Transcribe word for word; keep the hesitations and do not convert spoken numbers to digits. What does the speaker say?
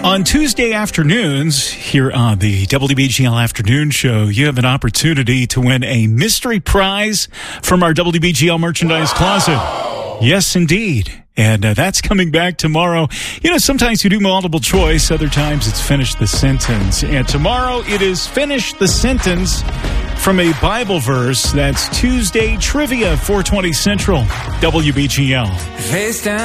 On Tuesday afternoons, here on the W B G L Afternoon Show, you have an opportunity to win a mystery prize from our W B G L merchandise closet. Yes, indeed. And uh, that's coming back tomorrow. You know, sometimes you do multiple choice. Other times it's finish the sentence. And tomorrow it is finish the sentence from a Bible verse. That's Tuesday Trivia, four twenty Central, W B G L. Face down.